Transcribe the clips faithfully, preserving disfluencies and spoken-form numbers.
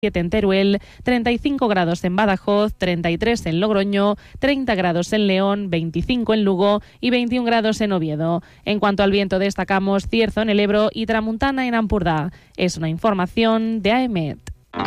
en Teruel, treinta y cinco grados en Badajoz, treinta y tres en Logroño, treinta grados en León, veinticinco en Lugo y veintiún grados en Oviedo. En cuanto al viento, destacamos Cierzo en el Ebro y Tramuntana en Ampurdá. Es una información de A E M E T.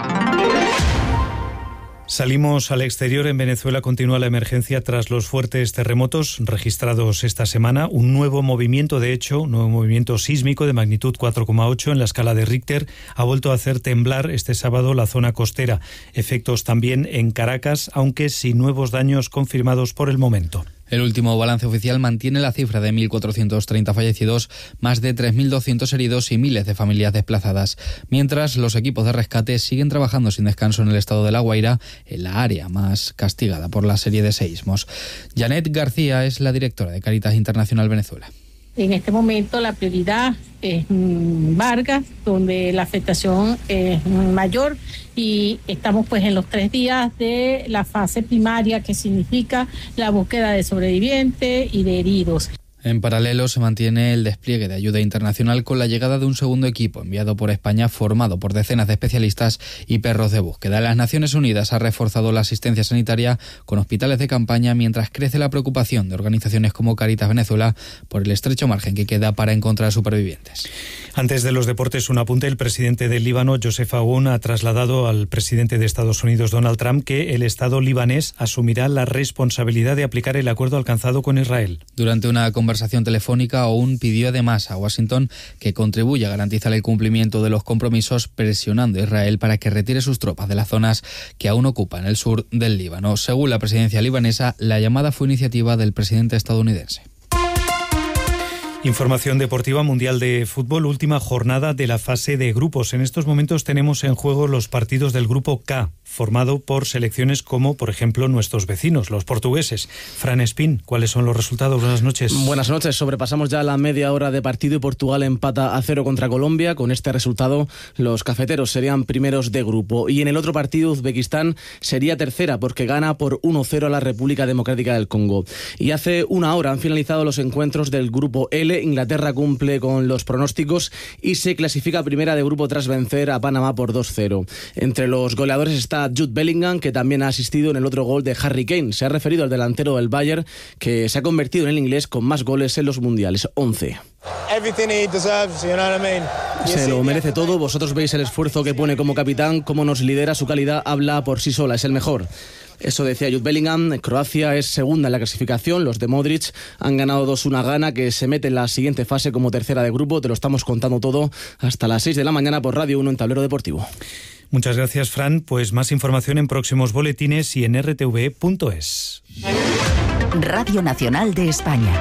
Salimos al exterior. En Venezuela continúa la emergencia tras los fuertes terremotos registrados esta semana. Un nuevo movimiento, de hecho, un nuevo movimiento sísmico de magnitud cuatro coma ocho en la escala de Richter ha vuelto a hacer temblar este sábado la zona costera. Efectos también en Caracas, aunque sin nuevos daños confirmados por el momento. El último balance oficial mantiene la cifra de mil cuatrocientos treinta fallecidos, más de tres mil doscientos heridos y miles de familias desplazadas. Mientras, los equipos de rescate siguen trabajando sin descanso en el estado de La Guaira, en la área más castigada por la serie de seísmos. Janet García es la directora de Cáritas Internacional Venezuela. En este momento la prioridad es Vargas, donde la afectación es mayor, y estamos pues en los tres días de la fase primaria, que significa la búsqueda de sobrevivientes y de heridos. En paralelo, se mantiene el despliegue de ayuda internacional con la llegada de un segundo equipo enviado por España, formado por decenas de especialistas y perros de búsqueda. Las Naciones Unidas ha reforzado la asistencia sanitaria con hospitales de campaña, mientras crece la preocupación de organizaciones como Cáritas Venezuela por el estrecho margen que queda para encontrar supervivientes. Antes de los deportes, un apunte. El presidente del Líbano, Joseph Aoun, ha trasladado al presidente de Estados Unidos, Donald Trump, que el Estado libanés asumirá la responsabilidad de aplicar el acuerdo alcanzado con Israel. Durante una conversación conversación telefónica, Aoun pidió además a Washington que contribuya a garantizar el cumplimiento de los compromisos, presionando a Israel para que retire sus tropas de las zonas que aún ocupan el sur del Líbano. Según la presidencia libanesa, la llamada fue iniciativa del presidente estadounidense. Información deportiva. Mundial de Fútbol, última jornada de la fase de grupos. En estos momentos tenemos en juego los partidos del grupo K, formado por selecciones como, por ejemplo, nuestros vecinos, los portugueses. Fran Espín, ¿cuáles son los resultados? Buenas noches. Buenas noches. Sobrepasamos ya la media hora de partido y Portugal empata a cero contra Colombia. Con este resultado, los cafeteros serían primeros de grupo. Y en el otro partido, Uzbekistán sería tercera, porque gana por uno cero a la República Democrática del Congo. Y hace una hora han finalizado los encuentros del grupo L. Inglaterra cumple con los pronósticos y se clasifica primera de grupo tras vencer a Panamá por dos cero. Entre los goleadores está Jude Bellingham, que también ha asistido en el otro gol de Harry Kane. Se ha referido al delantero del Bayern, que se ha convertido en el inglés con más goles en los mundiales, once. Se lo merece todo. Vosotros veis el esfuerzo que pone como capitán, cómo nos lidera, su calidad habla por sí sola, es el mejor. Eso decía Jude Bellingham. Croacia es segunda en la clasificación. Los de Modric han ganado dos uno a Ghana, que se mete en la siguiente fase como tercera de grupo. Te lo estamos contando todo hasta las seis de la mañana por Radio uno en Tablero Deportivo. Muchas gracias, Fran. Pues más información en próximos boletines y en r t v punto es. Radio Nacional de España.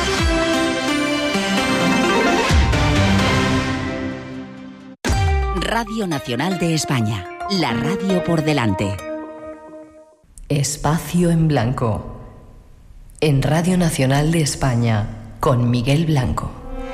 Radio Nacional de España. La radio por delante. Espacio en Blanco. En Radio Nacional de España, con Miguel Blanco.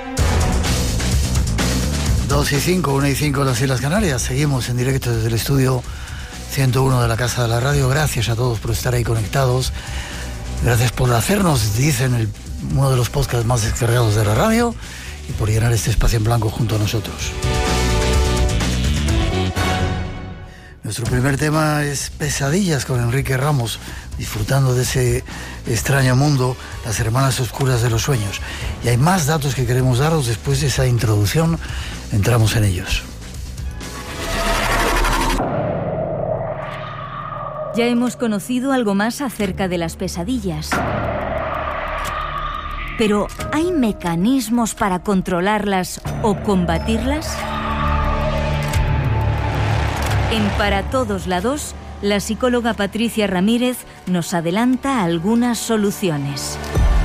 dos y cinco, una y cinco de las Islas Canarias. Seguimos en directo desde el estudio ciento uno de la Casa de la Radio. Gracias a todos por estar ahí conectados. Gracias por hacernos, dicen, el, uno de los podcasts más descargados de la radio, y por llenar este espacio en blanco junto a nosotros. Nuestro primer tema es Pesadillas con Enrique Ramos, disfrutando de ese extraño mundo, las hermanas oscuras de los sueños. Y hay más datos que queremos daros después de esa introducción. Entramos en ellos. Ya hemos conocido algo más acerca de las pesadillas. Pero, ¿hay mecanismos para controlarlas o combatirlas? En Para Todos Lados, la psicóloga Patricia Ramírez nos adelanta algunas soluciones.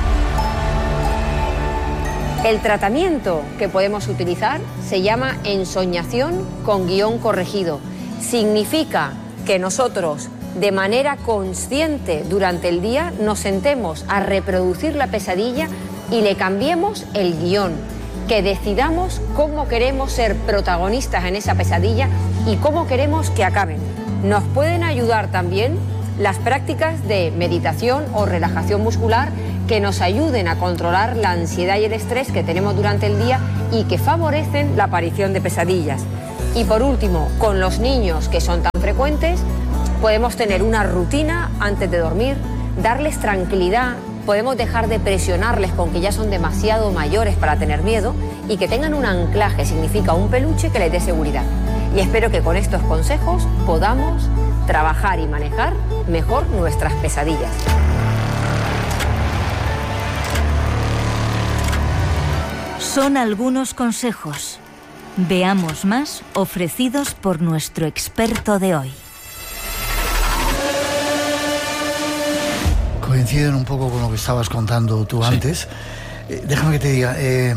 El tratamiento que podemos utilizar se llama ensoñación con guión corregido. Significa que nosotros, de manera consciente durante el día, nos sentemos a reproducir la pesadilla y le cambiemos el guión. Que decidamos cómo queremos ser protagonistas en esa pesadilla y cómo queremos que acaben. Nos pueden ayudar también las prácticas de meditación o relajación muscular que nos ayuden a controlar la ansiedad y el estrés que tenemos durante el día y que favorecen la aparición de pesadillas. Y por último, con los niños que son tan frecuentes, podemos tener una rutina antes de dormir, darles tranquilidad, podemos dejar de presionarles con que ya son demasiado mayores para tener miedo y que tengan un anclaje, significa un peluche que les dé seguridad. Y espero que con estos consejos podamos trabajar y manejar mejor nuestras pesadillas. Son algunos consejos. Veamos más ofrecidos por nuestro experto de hoy. Coinciden un poco con lo que estabas contando tú antes. Sí. Eh, déjame que te diga, eh,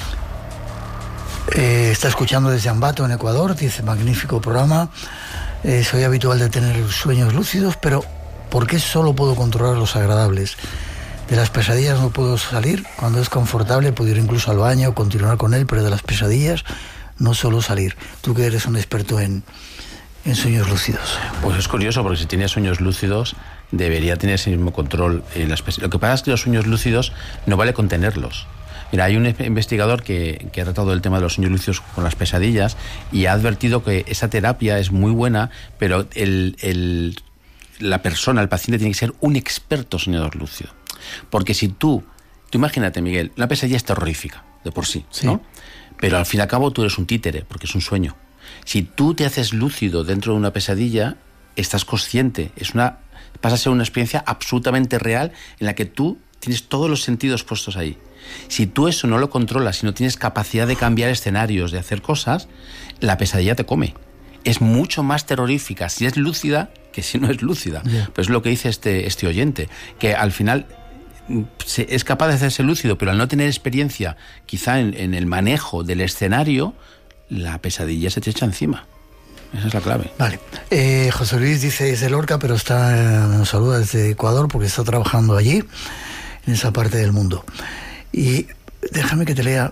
eh, está escuchando desde Ambato, en Ecuador, dice, magnífico programa. Eh, soy habitual de tener sueños lúcidos, pero ¿por qué solo puedo controlar los agradables? De las pesadillas no puedo salir. Cuando es confortable puedo ir incluso al baño, continuar con él, pero de las pesadillas no solo salir. Tú que eres un experto en, en sueños lúcidos. Pues es curioso, porque si tienes sueños lúcidos debería tener ese mismo control en las pesadillas. Lo que pasa es que los sueños lúcidos no vale contenerlos. Mira, hay un investigador que, que ha tratado el tema de los sueños lúcidos con las pesadillas y ha advertido que esa terapia es muy buena, pero el, el, la persona, el paciente, tiene que ser un experto soñador lúcido. Porque si tú, tú imagínate, Miguel, una pesadilla es terrorífica, de por sí, sí, ¿no? Pero al fin y al cabo tú eres un títere, porque es un sueño. Si tú te haces lúcido dentro de una pesadilla, estás consciente, es una, pasa a ser una experiencia absolutamente real en la que tú tienes todos los sentidos puestos ahí. Si tú eso no lo controlas, si no tienes capacidad de cambiar escenarios, de hacer cosas, la pesadilla te come. Es mucho más terrorífica si es lúcida que si no es lúcida. Yeah. Pues es lo que dice este, este oyente, que al final es capaz de hacerse lúcido, pero al no tener experiencia quizá en, en el manejo del escenario, la pesadilla se te echa encima. Esa es la clave. Vale. Eh, José Luis dice desde Lorca, pero está eh, nos saluda desde Ecuador porque está trabajando allí, en esa parte del mundo. Y déjame que te lea.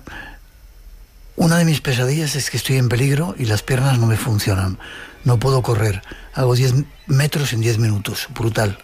Una de mis pesadillas es que estoy en peligro y las piernas no me funcionan. No puedo correr. Hago diez metros en diez minutos. Brutal.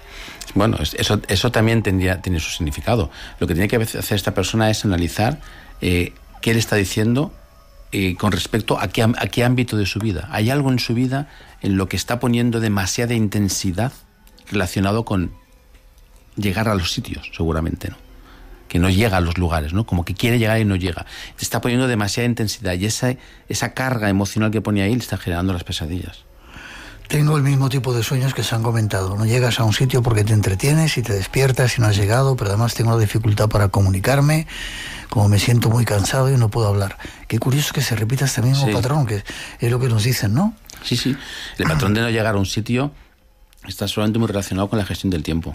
Bueno, eso, eso también tendría, tiene su significado. Lo que tiene que hacer esta persona es analizar eh, qué le está diciendo eh, con respecto a qué, a qué ámbito de su vida. ¿Hay algo en su vida en lo que está poniendo demasiada intensidad relacionado con llegar a los sitios? Seguramente, ¿no? Que no llega a los lugares, ¿no? Como que quiere llegar y no llega. Te está poniendo demasiada intensidad y esa, esa carga emocional que pone ahí le está generando las pesadillas. Tengo el mismo tipo de sueños que se han comentado. No llegas a un sitio porque te entretienes y te despiertas y no has llegado, pero además tengo la dificultad para comunicarme, como me siento muy cansado y no puedo hablar. Qué curioso que se repita este mismo sí. patrón, que es lo que nos dicen, ¿no? Sí, sí. El patrón de no llegar a un sitio está solamente muy relacionado con la gestión del tiempo.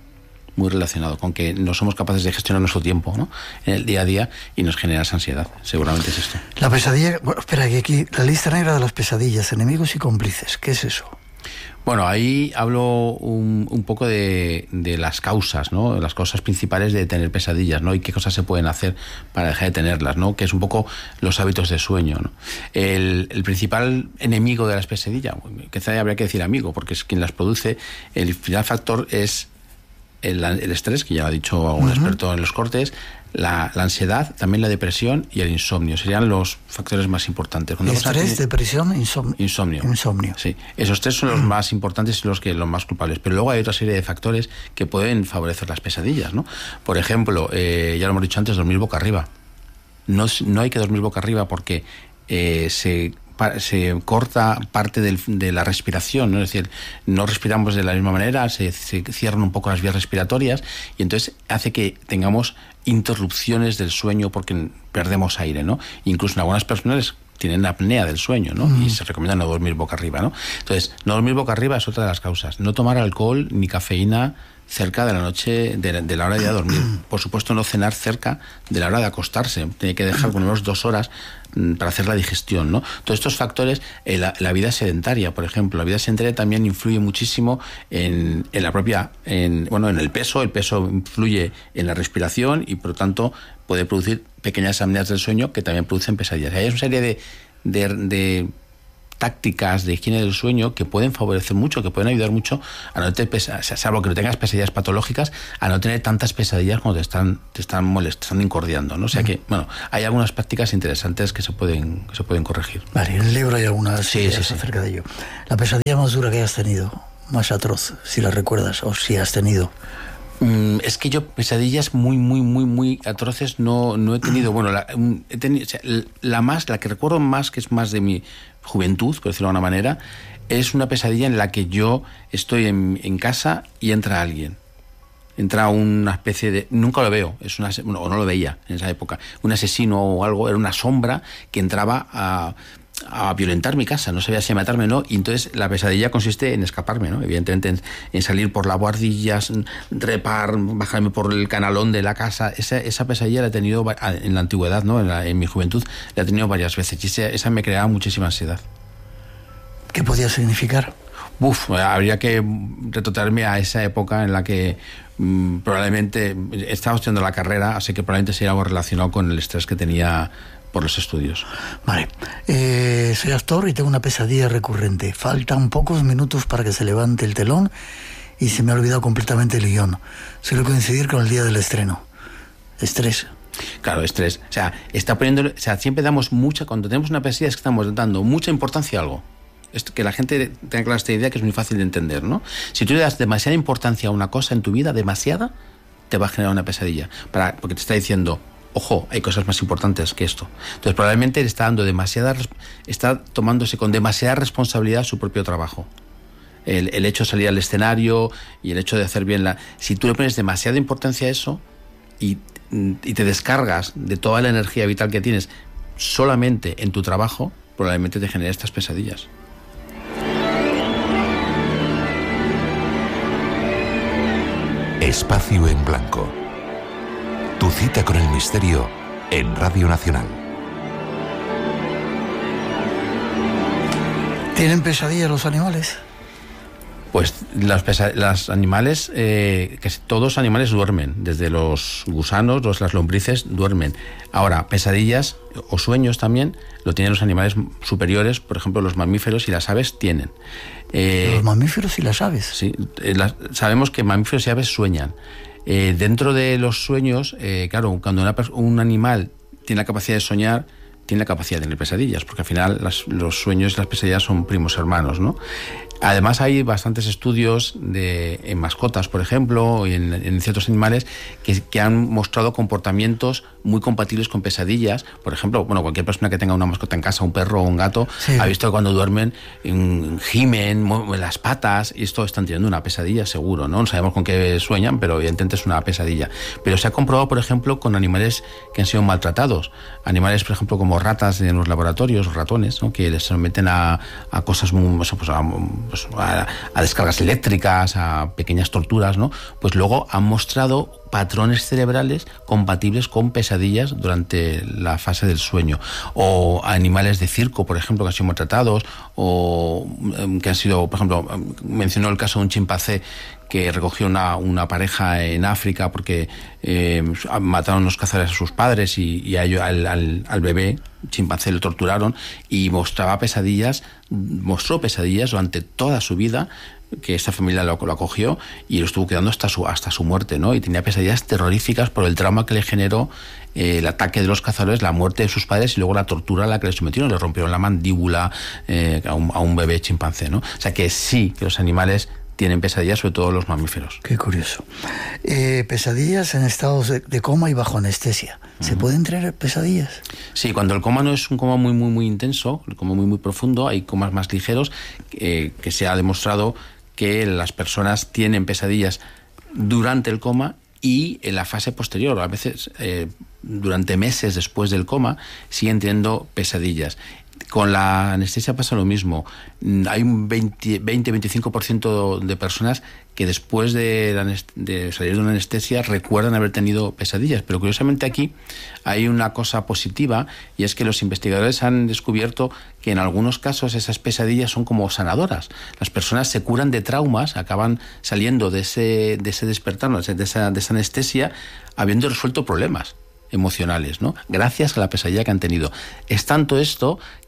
Muy relacionado con que no somos capaces de gestionar nuestro tiempo, ¿no? En el día a día y nos genera esa ansiedad. Seguramente es esto. La pesadilla... Bueno, espera, que aquí la lista negra de las pesadillas, enemigos y cómplices. ¿Qué es eso? Bueno, ahí hablo un, un poco de, de las causas, ¿no? Las causas principales de tener pesadillas, ¿no? Y qué cosas se pueden hacer para dejar de tenerlas, ¿no? Que es un poco los hábitos de sueño, ¿no? El, el principal enemigo de las pesadillas, quizá habría que decir amigo, porque es quien las produce. El principal factor es El, el estrés, que ya lo ha dicho un uh-huh. experto en los cortes, la, la ansiedad, también la depresión y el insomnio. Serían los factores más importantes. Cuando estrés, tiene... depresión, insomnio. Insomnio. Insomnio. Sí, esos tres son los uh-huh. más importantes y los, que, los más culpables. Pero luego hay otra serie de factores que pueden favorecer las pesadillas, ¿no? Por ejemplo, eh, ya lo hemos dicho antes, dormir boca arriba. No, no hay que dormir boca arriba porque eh, se... se corta parte del, de la respiración, ¿no? Es decir, no respiramos de la misma manera, se, se cierran un poco las vías respiratorias y entonces hace que tengamos interrupciones del sueño porque perdemos aire, ¿no? Incluso en algunas personas tienen apnea del sueño, ¿no? Mm. Y se recomienda no dormir boca arriba, ¿no? Entonces, no dormir boca arriba es otra de las causas. No tomar alcohol ni cafeína cerca de la noche, de, de la hora de dormir. Por supuesto, no cenar cerca de la hora de acostarse. Tiene que dejar por lo menos dos horas para hacer la digestión, ¿no? Todos estos factores, eh, la, la vida sedentaria, por ejemplo, la vida sedentaria también influye muchísimo en, en la propia, en, bueno, en el peso. El peso influye en la respiración y, por lo tanto, puede producir pequeñas apneas del sueño que también producen pesadillas. Hay una serie de, de, de tácticas de higiene del sueño que pueden favorecer mucho, que pueden ayudar mucho a no tener pesadillas, salvo que no tengas pesadillas patológicas, a no tener tantas pesadillas cuando te están, te están molestando, incordiando, ¿no? O sea que, bueno, hay algunas prácticas interesantes que se pueden, que se pueden corregir. Vale, en el libro hay algunas sí, ideas sí, sí. acerca de ello. La pesadilla más dura que hayas tenido, más atroz, si la recuerdas, o si has tenido. Es que yo pesadillas muy, muy, muy, muy atroces no, no he tenido. Bueno, la, he tenido, o sea, la más, la que recuerdo más, que es más de mi juventud, por decirlo de alguna manera, es una pesadilla en la que yo estoy en, en casa y entra alguien. Entra una especie de... Nunca lo veo, es una, bueno, o no lo veía en esa época. Un asesino o algo, era una sombra que entraba a... a violentar mi casa, no sabía si matarme o no, y entonces la pesadilla consiste en escaparme, ¿no? Evidentemente en, en salir por las buhardillas, trepar, bajarme por el canalón de la casa. Esa, esa pesadilla la he tenido en la antigüedad, ¿no? En, la, en mi juventud la he tenido varias veces y esa, esa me creaba muchísima ansiedad. ¿Qué podía significar? Uf, habría que retrotraerme a esa época en la que mmm, probablemente estaba estudiando la carrera, así que probablemente sería algo relacionado con el estrés que tenía por los estudios. Vale. Eh, soy actor y tengo una pesadilla recurrente. Faltan pocos minutos para que se levante el telón y se me ha olvidado completamente el guión. Suele coincidir con el día del estreno. Estrés. Claro, estrés. O sea, está poniendo, o sea, siempre damos mucha, cuando tenemos una pesadilla es que estamos dando mucha importancia a algo. Esto, que la gente tenga clara esta idea, que es muy fácil de entender, ¿no? Si tú le das demasiada importancia a una cosa en tu vida, demasiada, te va a generar una pesadilla. Para, porque te está diciendo, ojo, hay cosas más importantes que esto. Entonces probablemente le está dando demasiada, está tomándose con demasiada responsabilidad su propio trabajo. El, el hecho de salir al escenario y el hecho de hacer bien la... Si tú le pones demasiada importancia a eso y, y te descargas de toda la energía vital que tienes solamente en tu trabajo, probablemente te genere estas pesadillas. Espacio en Blanco. Tu cita con el misterio en Radio Nacional. ¿Tienen pesadillas los animales? Pues los, pesa- los animales, eh, que todos los animales duermen, desde los gusanos, los, las lombrices duermen. Ahora, pesadillas o sueños también lo tienen los animales superiores, por ejemplo los mamíferos y las aves tienen. Eh, ¿Los mamíferos y las aves? Sí, eh, las, sabemos que mamíferos y aves sueñan. Eh, dentro de los sueños, eh, claro, cuando una, un animal tiene la capacidad de soñar, tiene la capacidad de tener pesadillas, porque al final las, los sueños y las pesadillas son primos hermanos, ¿no? Además hay bastantes estudios de, en mascotas, por ejemplo, y en, en ciertos animales que, que han mostrado comportamientos muy compatibles con pesadillas. Por ejemplo, bueno, cualquier persona que tenga una mascota en casa, un perro o un gato, sí, ha visto que cuando duermen gimen, mueven las patas, y esto están teniendo una pesadilla seguro, ¿no? No sabemos con qué sueñan, pero evidentemente es una pesadilla. Pero se ha comprobado, por ejemplo, con animales que han sido maltratados. Animales, por ejemplo, como ratas en los laboratorios, ratones, ¿no? Que les someten a, a cosas muy... Pues a, pues a, a descargas eléctricas, a pequeñas torturas, ¿no? Pues luego han mostrado patrones cerebrales compatibles con pesadillas durante la fase del sueño. O animales de circo, por ejemplo, que han sido maltratados, o que han sido, por ejemplo, mencionó el caso de un chimpancé que recogió una, una pareja en África porque eh, mataron los cazadores a sus padres y, y a ello, al, al, al bebé chimpancé lo torturaron y mostraba pesadillas, mostró pesadillas durante toda su vida, que esta familia lo, lo acogió y lo estuvo quedando hasta su, hasta su muerte, ¿no? Y tenía pesadillas terroríficas por el trauma que le generó eh, el ataque de los cazadores, la muerte de sus padres y luego la tortura a la que le sometieron, le rompieron la mandíbula eh, a, un, a un bebé chimpancé, ¿no? O sea que sí, que los animales tienen pesadillas, sobre todo los mamíferos. Qué curioso. Eh, pesadillas en estados de, de coma y bajo anestesia. ¿Se uh-huh. pueden tener pesadillas? Sí, cuando el coma no es un coma muy, muy, muy intenso, el coma muy, muy profundo, hay comas más ligeros, eh, que se ha demostrado que las personas tienen pesadillas durante el coma y en la fase posterior, a veces eh, durante meses después del coma, siguen teniendo pesadillas. Con la anestesia pasa lo mismo. Hay un veinte a veinticinco por ciento de personas que después de, la, de salir de una anestesia recuerdan haber tenido pesadillas. Pero curiosamente aquí hay una cosa positiva, y es que los investigadores han descubierto que en algunos casos esas pesadillas son como sanadoras. Las personas se curan de traumas, acaban saliendo de ese, de ese despertar, de esa, de esa anestesia, habiendo resuelto problemas emocionales, ¿no? Gracias a la pesadilla que han tenido. Es tanto esto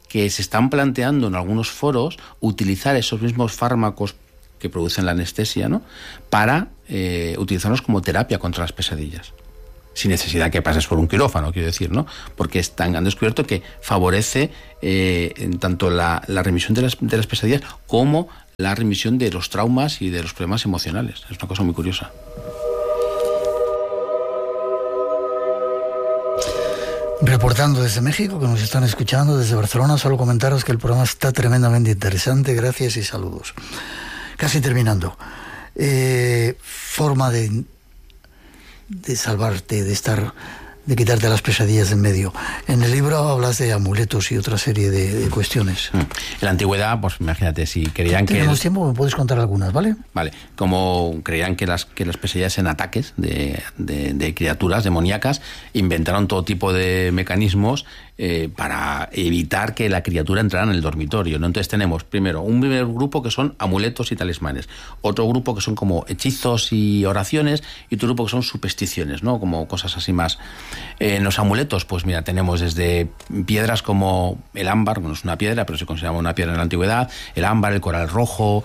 que se están planteando en algunos foros utilizar esos mismos fármacos que producen la anestesia, ¿no?, para eh, utilizarlos como terapia contra las pesadillas, sin necesidad que pases por un quirófano, quiero decir, ¿no? Porque están, han descubierto que favorece eh, en tanto la, la remisión de las, de las pesadillas como la remisión de los traumas y de los problemas emocionales. Es una cosa muy curiosa. Reportando desde México, que nos están escuchando desde Barcelona, solo comentaros que el programa está tremendamente interesante. Gracias y saludos. Casi terminando. Eh, forma de, de salvarte, de estar, de quitarte las pesadillas de en medio. En el libro hablas de amuletos y otra serie de, de cuestiones. En la antigüedad, pues imagínate, si creían que... Tenemos tiempo, me puedes contar algunas, ¿vale? Vale, como creían que las, que las pesadillas eran ataques de, de, de criaturas demoníacas, inventaron todo tipo de mecanismos eh, para evitar que la criatura entrara en el dormitorio, ¿no? Entonces tenemos primero un primer grupo que son amuletos y talismanes, otro grupo que son como hechizos y oraciones, y otro grupo que son supersticiones, ¿no?, como cosas así más. Eh, en los amuletos, pues mira, tenemos desde piedras como el ámbar, bueno, es una piedra, pero se consideraba una piedra en la antigüedad, el ámbar, el coral rojo,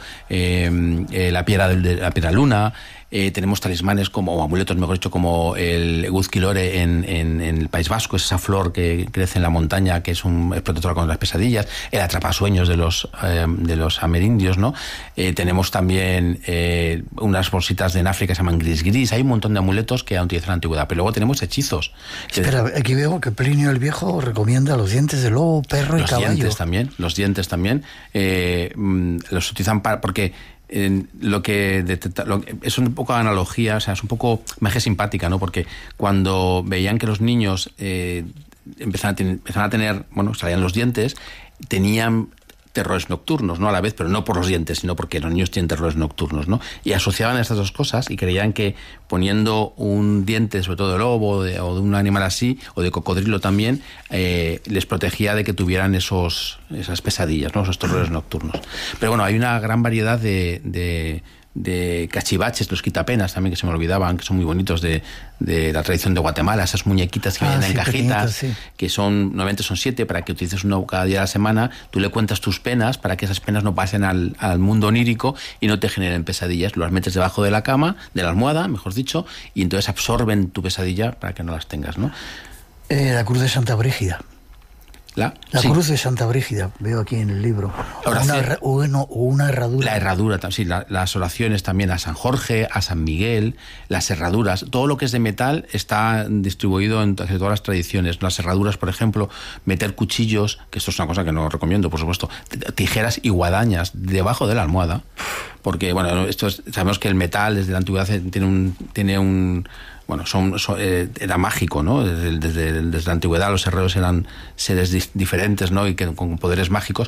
eh, eh, la piedra de, de la piedra luna. Eh, tenemos talismanes como, o amuletos, mejor dicho, como el Guzquilore en, en, en el País Vasco, es esa flor que crece en la montaña, que es un es protectora contra las pesadillas, el atrapasueños de los eh, de los amerindios, ¿no? Eh, tenemos también eh, unas bolsitas de en África que se llaman gris gris. Hay un montón de amuletos que han utilizado en la antigüedad, pero luego tenemos hechizos. Espera, aquí veo que Plinio el Viejo recomienda los dientes de lobo, perro y caballo. Los dientes también, los dientes también, eh, los utilizan para, porque En lo que detecta, lo, es un poco analogía, o sea, es un poco magia simpática, ¿no? Porque cuando veían que los niños eh, empezaban, a ten, empezaban a tener, bueno, salían los dientes, tenían terrores nocturnos, ¿no?, a la vez, pero no por los dientes, sino porque los niños tienen terrores nocturnos, ¿no? Y asociaban estas dos cosas y creían que poniendo un diente, sobre todo de lobo de, o de un animal así, o de cocodrilo también, eh, les protegía de que tuvieran esos esas pesadillas, ¿no?, esos terrores nocturnos. Pero bueno, hay una gran variedad de... de de cachivaches, los quitapenas también, que se me olvidaban, que son muy bonitos, de, de la tradición de Guatemala, esas muñequitas que ah, vienen sí, en cajitas, sí. que son, normalmente son siete, para que utilices uno cada día de la semana. Tú le cuentas tus penas para que esas penas no pasen al, al mundo onírico y no te generen pesadillas. Las metes debajo de la cama, de la almohada, mejor dicho, y entonces absorben tu pesadilla para que no las tengas, ¿no? Eh, la cruz de Santa Brígida. La, la sí. cruz de Santa Brígida, veo aquí en el libro. O una, o, no, o una herradura. La herradura, sí, la, las oraciones también a San Jorge, a San Miguel, las herraduras. Todo lo que es de metal está distribuido en todas las tradiciones. Las herraduras, por ejemplo, meter cuchillos, que esto es una cosa que no recomiendo, por supuesto, tijeras y guadañas debajo de la almohada. Porque, bueno, esto es, sabemos que el metal desde la antigüedad tiene un... Tiene un Bueno, son, son, eh, era mágico, ¿no? Desde, desde, desde la antigüedad los herreros eran seres di- diferentes, ¿no? Y que, con poderes mágicos.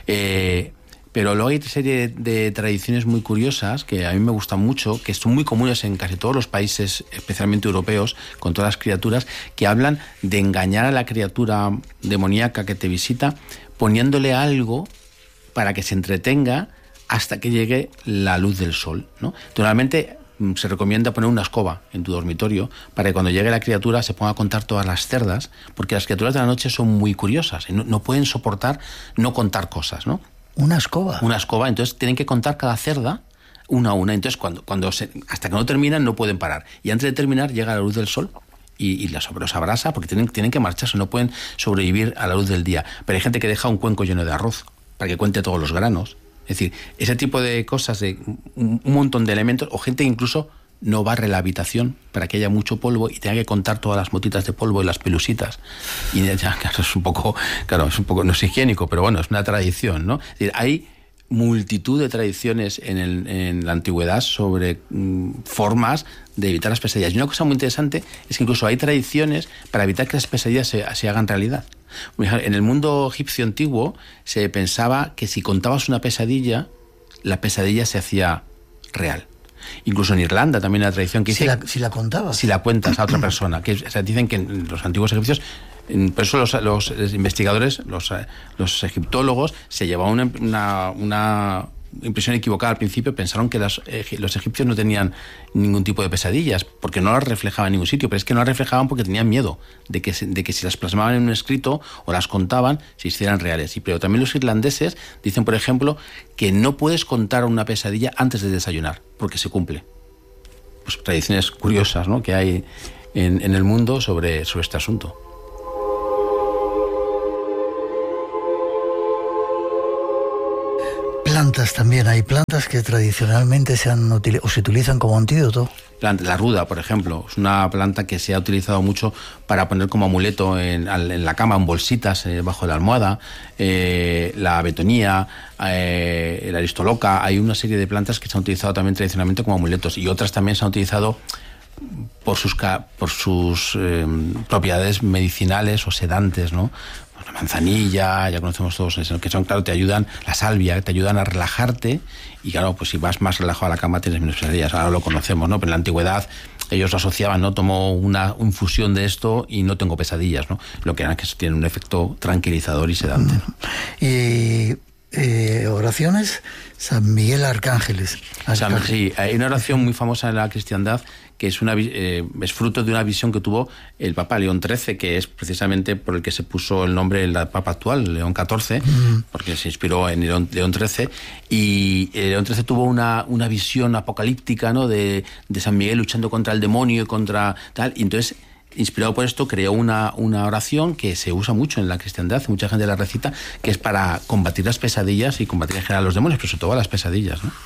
Eh, pero luego hay una serie de, de tradiciones muy curiosas que a mí me gustan mucho, que son muy comunes en casi todos los países, especialmente europeos, con todas las criaturas, que hablan de engañar a la criatura demoníaca que te visita, poniéndole algo para que se entretenga hasta que llegue la luz del sol, ¿no? Normalmente se recomienda poner una escoba en tu dormitorio para que cuando llegue la criatura se ponga a contar todas las cerdas, porque las criaturas de la noche son muy curiosas y no, no pueden soportar no contar cosas, ¿no? Una escoba. Una escoba, entonces tienen que contar cada cerda una a una, entonces cuando, cuando se, hasta que no terminan no pueden parar, y antes de terminar llega la luz del sol y, y las los abrasa, porque tienen, tienen que marcharse, no pueden sobrevivir a la luz del día. Pero hay gente que deja un cuenco lleno de arroz para que cuente todos los granos. Es decir, ese tipo de cosas, de un montón de elementos, o gente incluso no barre la habitación para que haya mucho polvo y tenga que contar todas las motitas de polvo y las pelusitas. Y ya, claro, es un poco, claro, es un poco, no es higiénico, pero bueno, es una tradición, ¿no? Es decir, hay multitud de tradiciones en, el, en la antigüedad sobre mm, formas de evitar las pesadillas. Y una cosa muy interesante es que incluso hay tradiciones para evitar que las pesadillas se, se hagan realidad. En el mundo egipcio antiguo se pensaba que si contabas una pesadilla, la pesadilla se hacía real. Incluso en Irlanda también hay una tradición que dice... Si la, si la contabas. Si la cuentas a otra persona. Que, o sea, dicen que los antiguos egipcios... Por eso los, los investigadores, los, los egiptólogos, se llevaban una, una, una impresión equivocada al principio, pensaron que las, eh, los egipcios no tenían ningún tipo de pesadillas, porque no las reflejaban en ningún sitio, pero es que no las reflejaban porque tenían miedo de que, de que si las plasmaban en un escrito o las contaban, se hicieran reales. Y, pero también los irlandeses dicen, por ejemplo, que no puedes contar una pesadilla antes de desayunar, porque se cumple. Pues tradiciones curiosas, ¿no?, que hay en, en el mundo sobre, sobre este asunto. Plantas también, hay plantas que tradicionalmente se han util- o se utilizan como antídoto. La ruda, por ejemplo, es una planta que se ha utilizado mucho para poner como amuleto en, en la cama, en bolsitas, eh, bajo la almohada. Eh, la betonía, eh, la aristoloca, hay una serie de plantas que se han utilizado también tradicionalmente como amuletos, y otras también se han utilizado por sus, por sus eh, propiedades medicinales o sedantes, ¿no? La manzanilla, ya conocemos todos, que son, claro, te ayudan, la salvia, te ayudan a relajarte, y claro, pues si vas más relajado a la cama tienes menos pesadillas. Ahora lo conocemos, ¿no? Pero en la antigüedad ellos lo asociaban, ¿no? Tomo una infusión de esto y no tengo pesadillas, ¿no? Lo que era que tiene un efecto tranquilizador y sedante, ¿no? Y eh, oraciones, San Miguel Arcángeles. San, sí, hay una oración muy famosa en la cristiandad que es, una, eh, es fruto de una visión que tuvo el Papa León trece, que es precisamente por el que se puso el nombre del Papa actual, León catorce, mm. porque se inspiró en León, León trece, y León trece tuvo una, una visión apocalíptica, ¿no?, de, de San Miguel luchando contra el demonio y contra tal, y entonces, inspirado por esto, creó una, una oración que se usa mucho en la cristiandad, mucha gente la recita, que es para combatir las pesadillas y combatir en general los demonios, pero sobre todo las pesadillas, ¿no?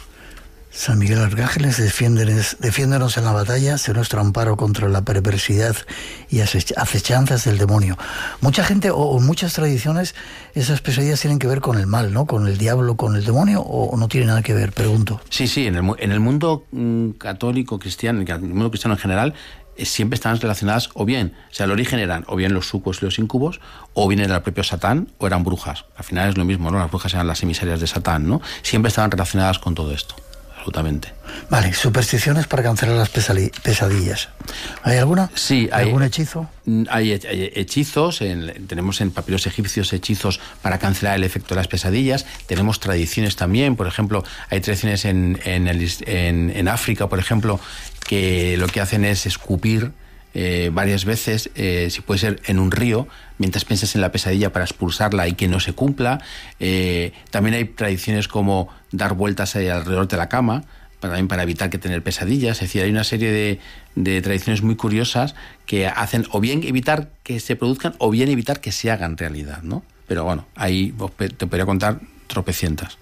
San Miguel Arcángeles, defiéndenos, defiéndenos en la batalla, sé nuestro amparo contra la perversidad y acechanzas del demonio. Mucha gente, o en muchas tradiciones, esas pesadillas tienen que ver con el mal, ¿no? Con el diablo, con el demonio, o no tiene nada que ver, pregunto. Sí, sí, en el, en el mundo mm, católico, cristiano, en el mundo cristiano en general, eh, siempre están relacionadas, o bien, o sea, el origen eran o bien los sucubos y los incubos, o bien era el propio Satán, o eran brujas. Al final es lo mismo, ¿no? Las brujas eran las emisarias de Satán, ¿no? Siempre estaban relacionadas con todo esto. Absolutamente. Vale, supersticiones para cancelar las pesadillas. ¿Hay alguna? Sí, hay. ¿Algún hechizo? Hay, hay hechizos, en, tenemos en papiros egipcios hechizos para cancelar el efecto de las pesadillas. Tenemos tradiciones también, por ejemplo, hay tradiciones en, en, el, en, en África, por ejemplo, que lo que hacen es escupir Eh, varias veces, eh, si puede ser en un río, mientras piensas en la pesadilla para expulsarla y que no se cumpla. Eh, también hay tradiciones como dar vueltas ahí alrededor de la cama, para, también para evitar que tener pesadillas. Es decir, hay una serie de, de tradiciones muy curiosas que hacen o bien evitar que se produzcan o bien evitar que se hagan realidad, ¿no? Pero bueno, ahí te podría contar tropecientas.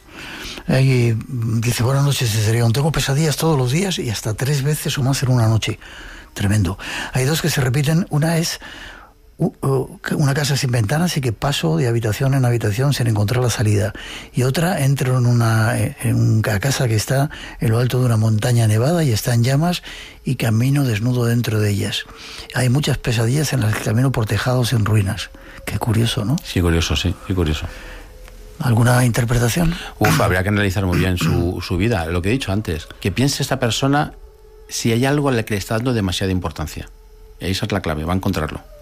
Ahí dice, buenas noches, Cesarión. Tengo pesadillas todos los días y hasta tres veces o más en una noche. Tremendo. Hay dos que se repiten. Una es uh, uh, una casa sin ventanas y que paso de habitación en habitación sin encontrar la salida. Y otra, entro en una, en una casa que está en lo alto de una montaña nevada y está en llamas y camino desnudo dentro de ellas. Hay muchas pesadillas en las que camino por tejados en ruinas. Qué curioso, ¿no? Sí, curioso, sí, qué curioso. ¿Alguna interpretación? Uf, habría que analizar muy bien su, su vida. Lo que he dicho antes, que piense esta persona si hay algo a la que le está dando demasiada importancia. Esa es la clave, va a encontrarlo.